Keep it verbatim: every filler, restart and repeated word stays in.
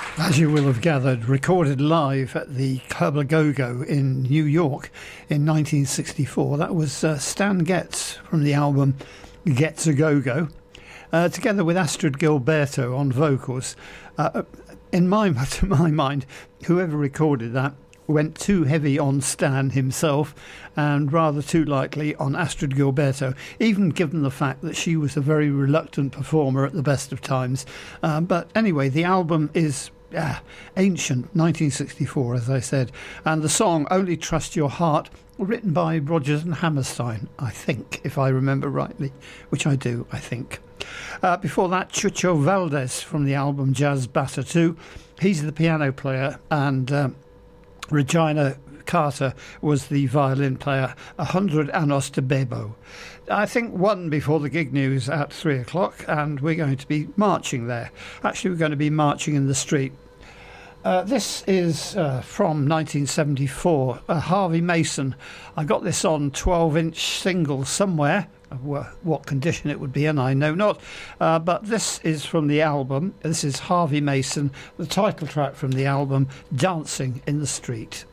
As you will have gathered, recorded live at the Club A Go-Go in New York in nineteen sixty-four. That was uh, Stan Getz from the album Getz A Go-Go, uh, together with Astrid Gilberto on vocals. Uh, in my, to my mind, whoever recorded that went too heavy on Stan himself and rather too lightly on Astrid Gilberto, even given the fact that she was a very reluctant performer at the best of times. Uh, but anyway, the album is uh, ancient, nineteen sixty-four, as I said, and the song Only Trust Your Heart, written by Rodgers and Hammerstein, I think, if I remember rightly, which I do, I think. Uh, before that, Chucho Valdés from the album Jazz Batter two. He's the piano player, and um, Regina Carter was the violin player. A hundred anos de bebo. I think one before the gig news at three o'clock, and we're going to be marching there. Actually, we're going to be marching in the street. Uh, this is uh, from nineteen seventy-four, uh, Harvey Mason. I got this on twelve-inch single somewhere. What condition it would be in, I know not. Uh, but this is from the album. This is Harvey Mason, the title track from the album, Dancing in the Street.